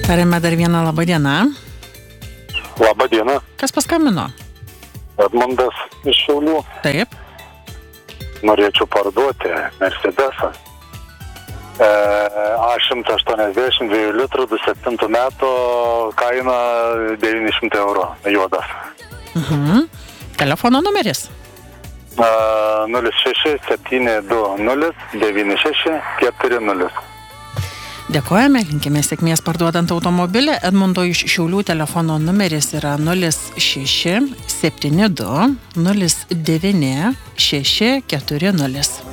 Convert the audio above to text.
Tariame dar vieną labą dieną. Labą dieną. Kas paskambino? Edmundas iš Šiaulių. Taip. Norėčiau parduoti Mercedesą. A180 2 litrų 27 metų, kaina 900 eurų, juodas. Telefono numeris? 06 720 96 40. Dėkojame, linkime sėkmės parduodant automobilį. Edmundo iš Šiaulių telefono numeris yra 06 72 09 640.